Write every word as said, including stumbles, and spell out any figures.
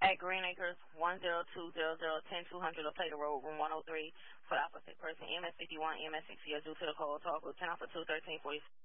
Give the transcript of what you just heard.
At Green Acres, one zero two zero zero ten two hundred Plato Road, room one oh three, for the opposite person, M S fifty-one, M S sixty, due to the call talk, Lieutenant for two thirteen forty.